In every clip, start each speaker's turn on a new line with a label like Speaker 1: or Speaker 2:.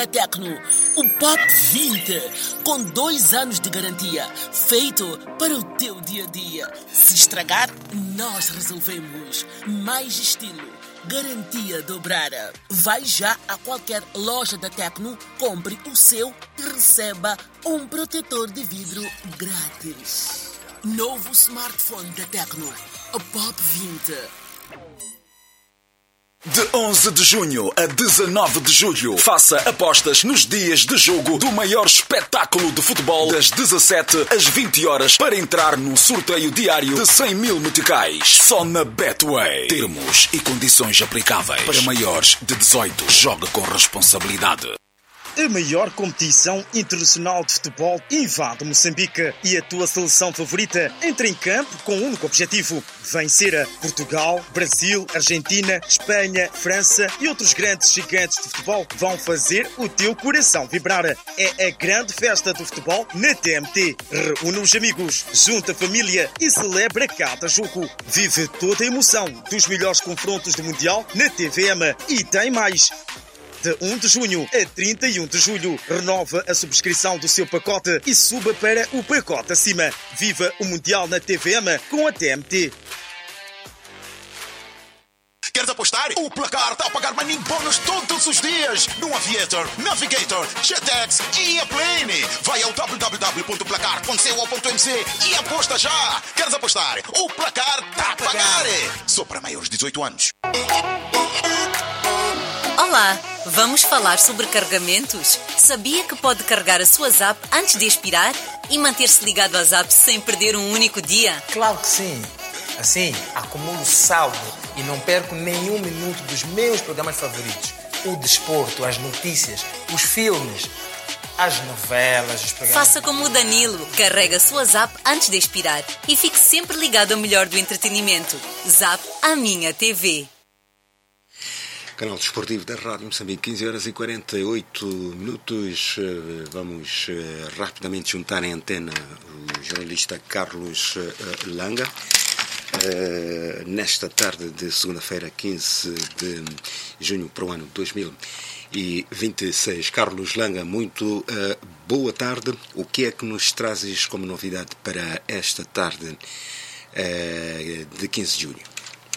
Speaker 1: Tecno, o Pop 20, com 2 anos de garantia, feito para o teu dia a dia. Se estragar, nós resolvemos. Mais estilo, garantia dobrada. Vai já a qualquer loja da Tecno, compre o seu e receba um protetor de vidro grátis. Novo smartphone da Tecno, o Pop 20.
Speaker 2: De 11 de junho a 19 de julho, faça apostas nos dias de jogo do maior espetáculo de futebol das 17 às 20 horas para entrar num sorteio diário de 100 mil meticais. Só na Betway. Termos e condições aplicáveis. Para maiores de 18, joga com responsabilidade.
Speaker 3: A maior competição internacional de futebol invade Moçambique e a tua seleção favorita entra em campo com um único objetivo: vencer a Portugal, Brasil, Argentina, Espanha, França e outros grandes gigantes de futebol vão fazer o teu coração vibrar. É a grande festa do futebol na TMT. Reúne os amigos, junta a família e celebra cada jogo. Vive toda a emoção dos melhores confrontos do Mundial na TVM e tem mais. De 1 de junho a 31 de julho, renova a subscrição do seu pacote e suba para o pacote acima. Viva o Mundial na TVM com a TMT.
Speaker 4: Queres apostar? O Placar está a pagar money bônus todos os dias no Aviator, Navigator, Jetex e Airplane. Vai ao www.placar.co.mz e aposta já. Queres apostar? O Placar está a pagar. Só para maiores de 18 anos.
Speaker 5: Olá, vamos falar sobre carregamentos? Sabia que pode carregar a sua Zap antes de expirar e manter-se ligado à Zap sem perder um único dia?
Speaker 6: Claro que sim. Assim, acumulo saldo e não perco nenhum minuto dos meus programas favoritos. O desporto, as notícias, os filmes, as novelas, os programas...
Speaker 5: Faça como o Danilo, carrega a sua Zap antes de expirar e fique sempre ligado ao melhor do entretenimento. Zap, a minha TV.
Speaker 7: Canal Desportivo da Rádio Moçambique, 15 horas e 48 minutos. Vamos rapidamente juntar em antena o jornalista Carlos Langa. Nesta tarde de segunda-feira, 15 de junho para o ano 2026. Carlos Langa, muito boa tarde. O que é que nos trazes como novidade para esta tarde de 15 de junho?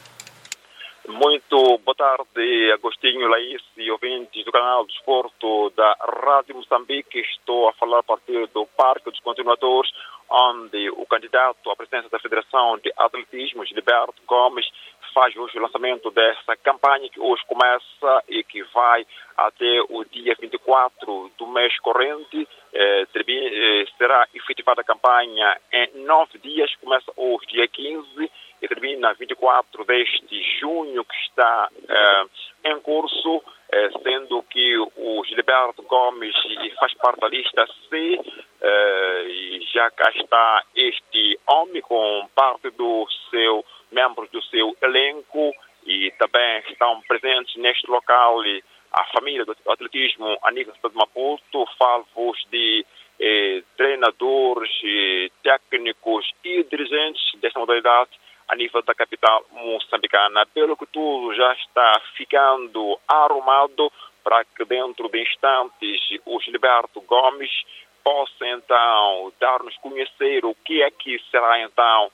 Speaker 8: Muito boa tarde, Agostinho, Laís e ouvintes do canal de Desporto da Rádio Moçambique. Estou a falar a partir do Parque dos Continuadores, onde o candidato à presidência da Federação de Atletismo, Gilberto Gomes, faz hoje o lançamento dessa campanha que hoje começa e que vai até o dia 24 do mês corrente. Será efetivada a campanha em 9 dias, começa hoje, dia 15, e termina 24 deste junho, que está em curso, sendo que o Gilberto Gomes faz parte da lista C, e já cá está este homem com parte membros do seu elenco, e também estão presentes neste local a família do atletismo a nível de Maputo. Falo-vos de treinadores, técnicos e dirigentes desta modalidade a nível da capital moçambicana. Pelo que tudo já está ficando arrumado para que dentro de instantes o Gilberto Gomes possa então dar-nos conhecer o que é que será então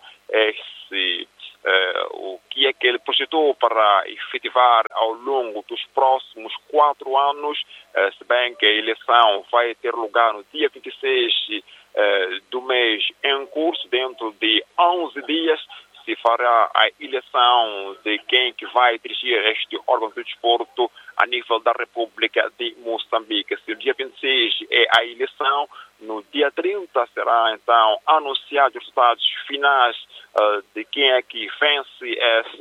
Speaker 8: o que é que ele projetou para efetivar ao longo dos próximos 4 anos, se bem que a eleição vai ter lugar no dia 26 do mês em curso. Dentro de 11 dias se fará a eleição de quem que vai dirigir este órgão do desporto a nível da República de Moçambique. Se o dia 26 é a eleição, no dia 30 será então anunciados os resultados finais de quem é que vence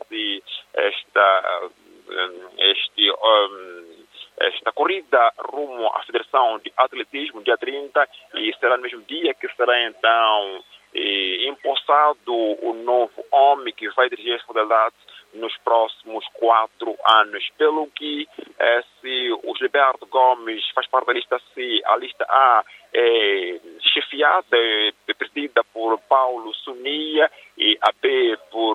Speaker 8: esta corrida rumo à Federação de Atletismo, dia 30, e será no mesmo dia que será então empossado o novo homem que vai dirigir esta modalidade nos próximos 4 anos. Pelo que, se o Gilberto Gomes faz parte da lista C, a lista A é chefiada, presidida por Paulo Sunia, e a B por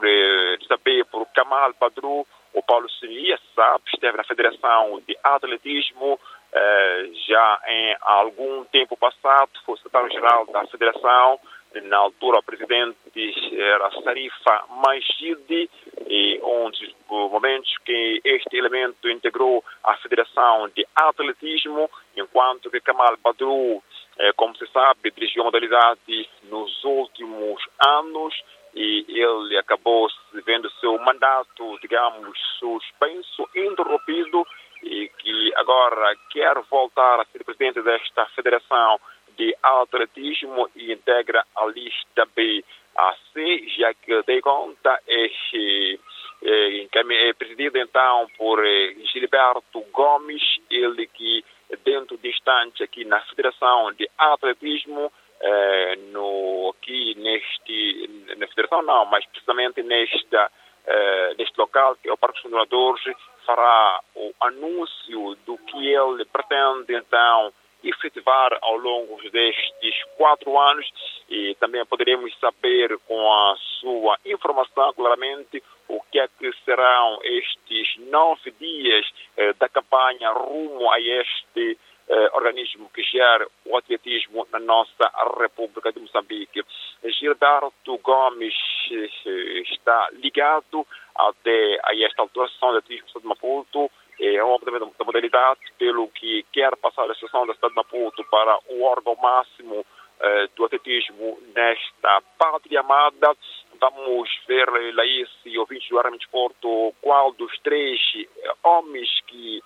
Speaker 8: Kamal Badru. O Paulo Sunia, sabe, esteve na Federação de Atletismo já em algum tempo passado foi secretário-geral da Federação. Na altura, o presidente era Sarifa Majidi, e um dos momentos que este elemento integrou a Federação de Atletismo, enquanto que Kamal Badru, como se sabe, dirigiu a modalidade nos últimos anos, e ele acabou vendo seu mandato, digamos, suspenso, interrompido, e que agora quer voltar a ser presidente desta Federação de Atletismo e integra a lista B a C, já que tem conta é presidido então por Gilberto Gomes, ele que dentro de instante aqui na Federação de Atletismo, na Federação não, mas precisamente neste local, que é o Parque dos Fundadores, fará o anúncio do que ele pretende então efetivar ao longo destes 4 anos, e também poderemos saber com a sua informação claramente o que é que serão estes 9 dias da campanha rumo a este organismo que gera o atletismo na nossa República de Moçambique. Gilberto Gomes está ligado até a esta alteração do atletismo de Maputo, é um homem da modalidade, pelo que quer passar a sessão da cidade de Maputo para o órgão máximo do atletismo nesta pátria amada. Vamos ver, Laís e ouvintes do Arame de Desporto, qual dos 3 homens que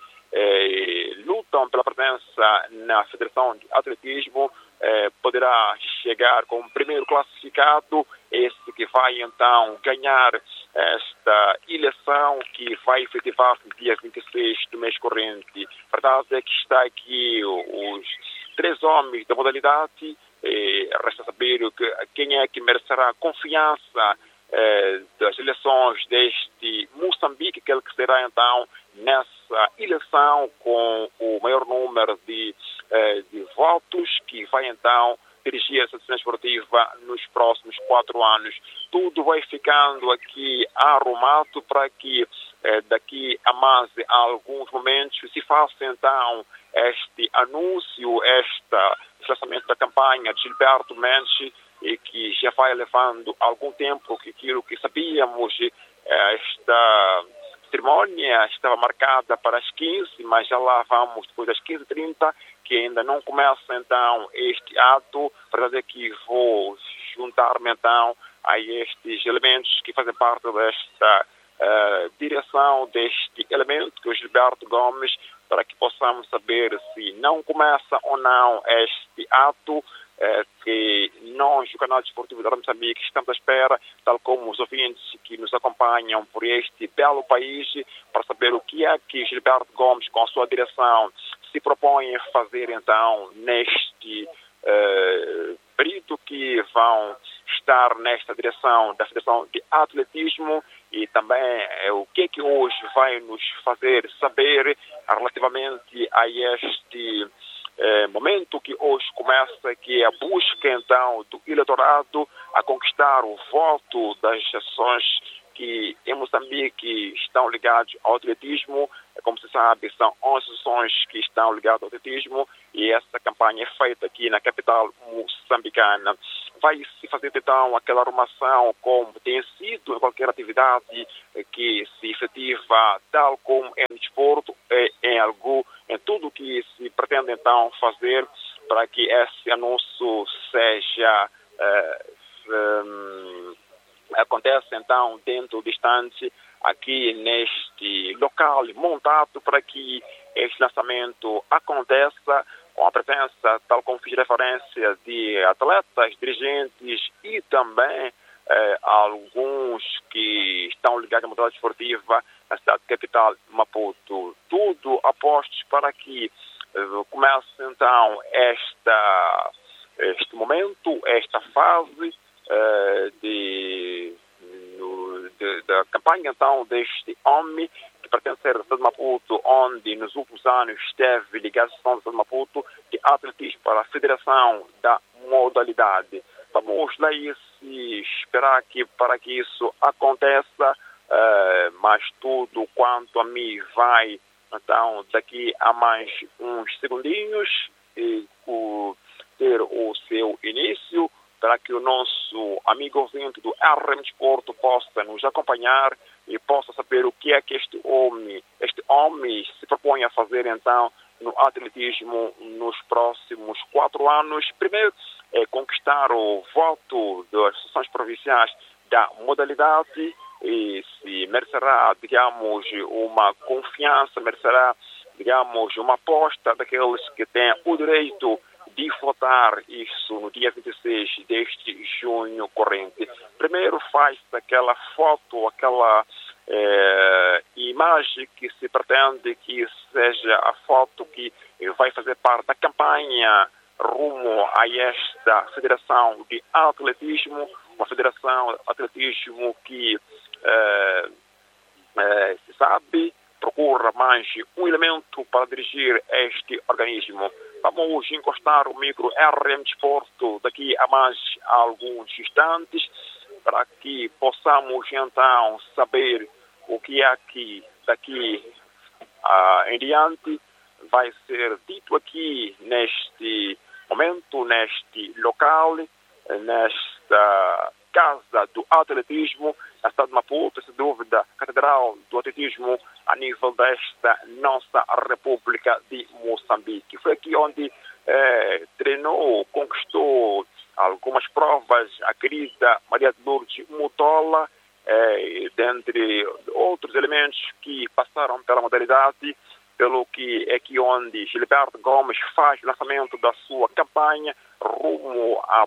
Speaker 8: lutam pela presença na Federação de Atletismo poderá chegar como primeiro classificado, esse que vai então ganhar esta eleição que vai efetivar no dia 26 do mês corrente. A verdade é que está aqui os 3 homens da modalidade, resta saber quem é que merecerá a confiança das eleições deste Moçambique, aquele que será então nessa eleição com o maior número de votos, que vai então dirigir essa sessão esportiva nos próximos 4 anos. Tudo vai ficando aqui arrumado para que daqui a mais alguns momentos se faça então este anúncio, este lançamento da campanha de Gilberto Mendes, e que já vai levando algum tempo, que aquilo que sabíamos, esta cerimônia estava marcada para as 15, mas já lá vamos depois das 15h30, que ainda não começa então este ato. Para dizer que vou juntar-me então a estes elementos que fazem parte desta direção deste elemento, que é o Gilberto Gomes, para que possamos saber se não começa ou não este ato, que nós, do canal desportivo da Rádio Moçambique, estamos à espera, tal como os ouvintes que nos acompanham por este belo país, para saber o que é que Gilberto Gomes, com a sua direção, se propõe a fazer então neste período que vão estar nesta direção da Federação de Atletismo, e também o que é que hoje vai nos fazer saber relativamente a este momento que hoje começa, que é a busca então do eleitorado a conquistar o voto das ações que em Moçambique estão ligados ao atletismo. Como se sabe, são 11 associações que estão ligadas ao atletismo, e essa campanha é feita aqui na capital moçambicana. Vai-se fazer então aquela arrumação como tem sido em qualquer atividade que se efetiva, tal como em desporto, em tudo que se pretende então fazer para que esse anúncio seja acontece então dentro do instante aqui neste local montado, para que este lançamento aconteça com a presença, tal como fiz referência, de atletas, dirigentes e também alguns que estão ligados à modalidade esportiva na cidade capital Maputo. Tudo apostos para que comece então este momento, esta fase da campanha então deste homem que pertence à cidade de Maputo, onde nos últimos anos esteve ligado à cidade de Maputo de atletismo para a Federação da Modalidade. Vamos lá e esperar para que isso aconteça, mas tudo quanto a mim vai então, daqui a mais uns segundinhos, ter o seu início, para que o nosso amigo ouvinte do RM Desporto possa nos acompanhar e possa saber o que é que este homem se propõe a fazer, então, no atletismo nos próximos 4 anos. Primeiro, é conquistar o voto das associações provinciais da modalidade e se merecerá, digamos, uma confiança, merecerá, digamos, uma aposta daqueles que têm o direito de votar, isso no dia 26 deste junho corrente. Primeiro faz aquela foto, aquela imagem que se pretende que seja a foto que vai fazer parte da campanha rumo a esta Federação de Atletismo, uma Federação de Atletismo que se sabe, procura mais um elemento para dirigir este organismo. Vamos encostar o micro RM Desporto daqui a mais alguns instantes para que possamos então saber o que é que daqui em diante vai ser dito aqui neste momento, neste local, nesta Casa do Atletismo, na cidade de Maputo, sem dúvida, Catedral do Atletismo a nível desta nossa República de Moçambique. Foi aqui onde treinou, conquistou algumas provas a querida Maria de Lourdes Mutola, dentre outros elementos que passaram pela modalidade, pelo que é aqui onde Gilberto Gomes faz o lançamento da sua campanha rumo à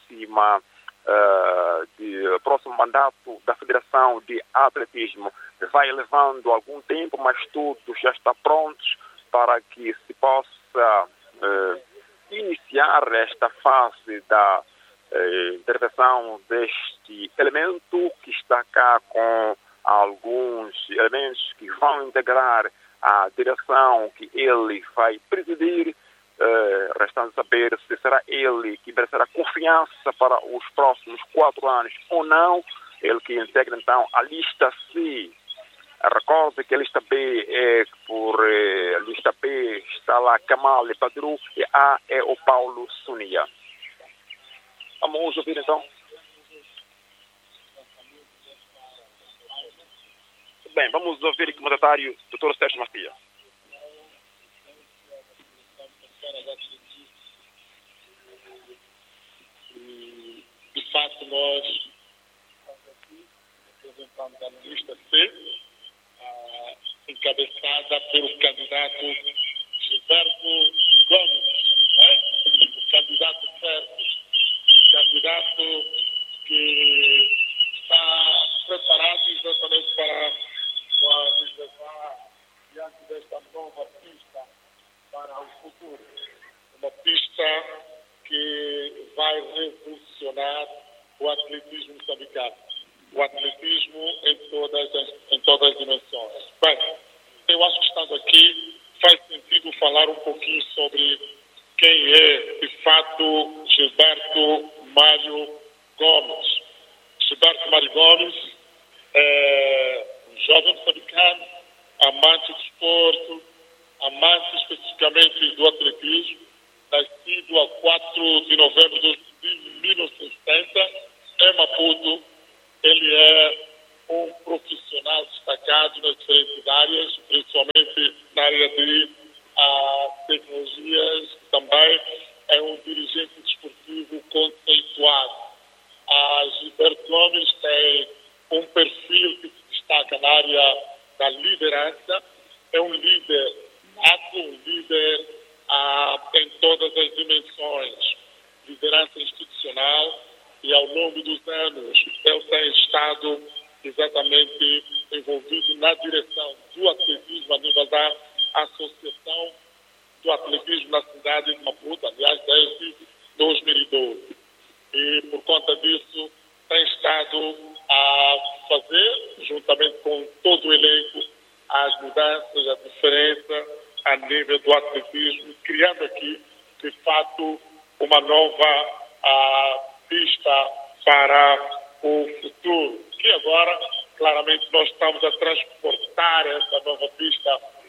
Speaker 8: próximo mandato da Federação de Atletismo. Vai levando algum tempo, mas tudo já está pronto para que se possa iniciar esta fase da intervenção deste elemento que está cá com alguns elementos que vão integrar a direção que ele vai presidir, restando saber se será ele que merecerá confiança para os próximos 4 anos ou não. Ele que integra então a lista C. Recorde que a lista B lista B está lá Kamal Padru e A é o Paulo Sunia. Vamos ouvir então. Bem, vamos ouvir aqui o mandatário, Dr. Sérgio Martia.
Speaker 9: De fato, nós estamos aqui representando a lista C, encabeçada pelo candidato Gilberto Gomes, o candidato certo, candidato que está preparado exatamente para nos levar diante desta nova pista para o futuro. Uma pista que vai revolucionar o atletismo moçambicano. O atletismo em todas as dimensões. Bem, eu acho que estando aqui faz sentido falar um pouquinho sobre quem é, de fato, Gilberto Mário Gomes. Gilberto Mário Gomes é um jovem moçambicano, amante do esporte, amante especificamente do atletismo, nascido a 4 de novembro de 1970, em Maputo. Ele é um profissional destacado nas diferentes áreas, principalmente na área de tecnologias, também é um dirigente desportivo conceituado. Gilberto Gomes tem um perfil que se destaca na área da liderança, é um líder nato, um líder em todas as dimensões, liderança institucional, e ao longo dos anos ele tem estado exatamente envolvido na direção do atletismo a nível da Associação do Atletismo na cidade de Maputo, aliás, desde 2012. E por conta disso tem estado a fazer, juntamente com todo o elenco, as mudanças, a diferença a nível do atletismo, criando aqui, de fato, uma nova pista para o futuro. Que agora, claramente, nós estamos a transportar essa nova pista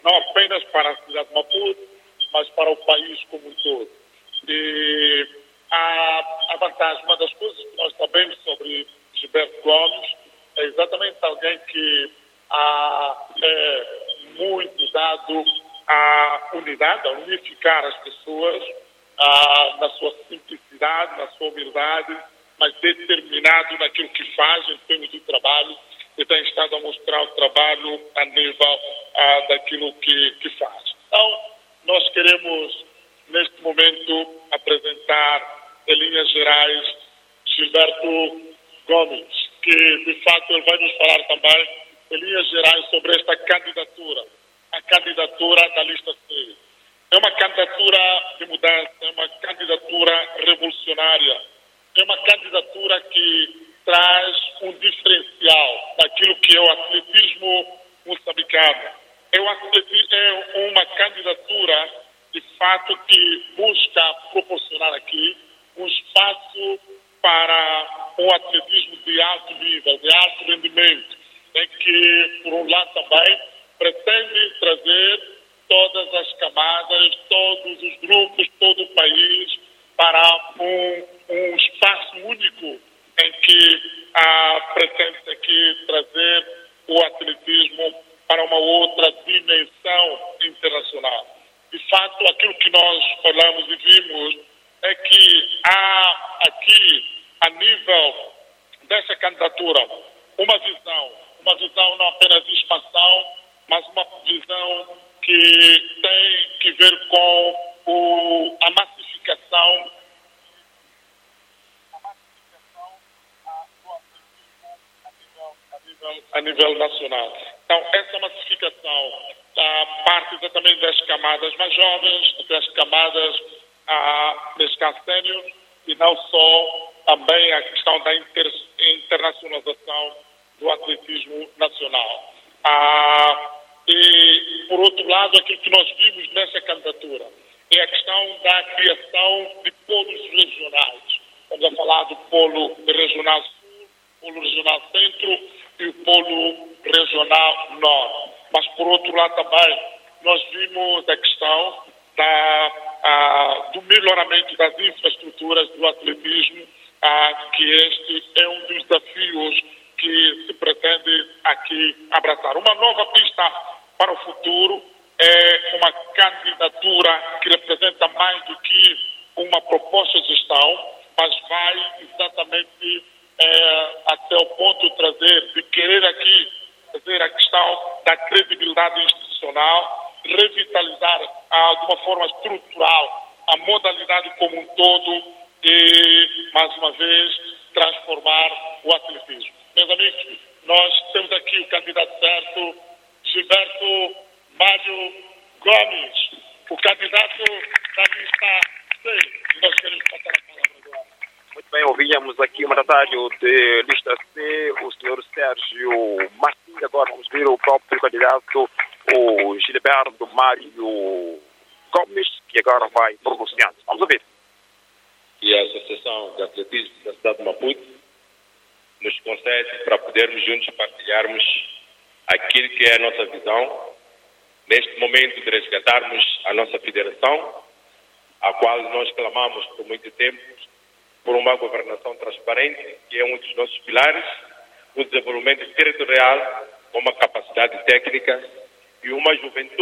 Speaker 9: não apenas para a cidade de Maputo, mas para o país como um todo. E a vantagem, uma das coisas que nós sabemos sobre Gilberto Gomes é exatamente alguém que é muito dado à unidade, a unificar as pessoas na sua simplicidade, na sua humildade, mas determinado naquilo que faz em termos de trabalho e tem estado a mostrar o trabalho a nível daquilo que faz. Então, nós queremos, neste momento, apresentar, em linhas gerais, Gilberto Gomes, que, de fato, ele vai nos falar também, em linhas gerais, sobre esta candidatura, a candidatura da lista C. É uma candidatura de mudança, é uma candidatura revolucionária, é uma candidatura que traz um diferencial daquilo que é o atletismo moçambicano. É uma candidatura, de fato, que busca proporcionar aqui um espaço para um atletismo de alto nível, de alto rendimento, em que, por um lado também, pretende trazer todas as camadas, todos os grupos, todo o país, para um espaço único em que pretende aqui trazer o atletismo para uma outra dimensão internacional. De fato, aquilo que nós falamos e vimos é que há aqui, a nível dessa candidatura, uma visão não apenas de expansão, mas uma visão que tem que ver com a massificação a nível nacional. Então, essa massificação parte exatamente das camadas mais jovens, das camadas, neste caso, sénior, e não só também a questão da internacionalização do atletismo nacional. E, por outro lado, aquilo que nós vimos nessa candidatura é a questão da criação de polos regionais. Estamos a falar do polo regional sul, polo regional centro e o polo regional norte. Mas, por outro lado, também nós vimos a questão do melhoramento das infraestruturas do atletismo, que este é um dos desafios que se pretende aqui abraçar. Uma nova pista para o futuro é uma candidatura que representa mais do que uma proposta de gestão, mas vai exatamente até o ponto de querer aqui fazer a questão da credibilidade institucional, revitalizar de uma forma estrutural a modalidade como um todo e, mais uma vez, transformar o atletismo. Meus amigos, nós temos aqui o candidato certo, Gilberto Mário Gomes, o candidato da lista C. Nós queremos passar a palavra agora.
Speaker 8: Muito bem, ouvíamos aqui o mandatário de lista C, o senhor Sérgio Martins. Agora vamos ver o próprio candidato, o Gilberto Mário Gomes, que agora vai pronunciar. Vamos ouvir.
Speaker 10: E a Associação de Atletismo da cidade de Maputo nos concede para podermos juntos partilharmos aquilo que é a nossa visão, neste momento de resgatarmos a nossa federação, a qual nós clamamos por muito tempo, por uma governação transparente, que é um dos nossos pilares, o desenvolvimento territorial, com uma capacidade técnica e uma juventude